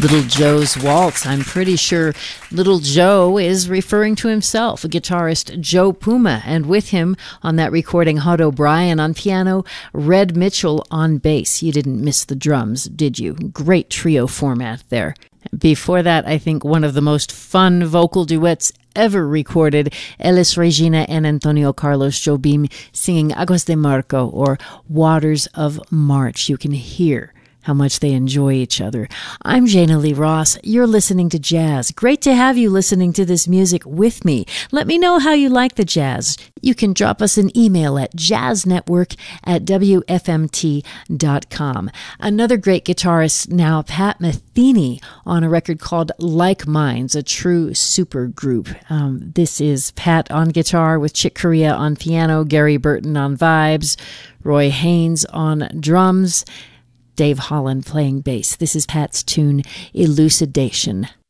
Little Joe's Waltz. I'm pretty sure Little Joe is referring to himself, guitarist Joe Puma, and with him on that recording, Hod O'Brien on piano, Red Mitchell on bass. You didn't miss the drums, did you? Great trio format there. Before that, I think one of the most fun vocal duets ever recorded, Elis Regina and Antonio Carlos Jobim singing Aguas de Marco, or Waters of March. You can hear how much they enjoy each other. I'm Jana Lee Ross. You're listening to jazz. Great to have you listening to this music with me. Let me know how you like the jazz. You can drop us an email at jazznetwork@wfmt.com. Another great guitarist now, Pat Metheny, on a record called Like Minds, a true super group. This is Pat on guitar with Chick Corea on piano, Gary Burton on vibes, Roy Haynes on drums, Dave Holland playing bass. This is Pat's tune, Elucidation.